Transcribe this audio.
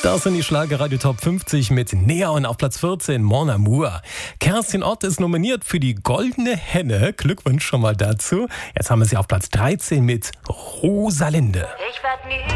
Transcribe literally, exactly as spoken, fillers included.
Das sind die Schlagerradio Top fünfzig mit Neon auf Platz vierzehn, Mon Amour. Kerstin Ott ist nominiert für die Goldene Henne. Glückwunsch schon mal dazu. Jetzt haben wir sie auf Platz dreizehn mit Rosalinde. Ich werd nie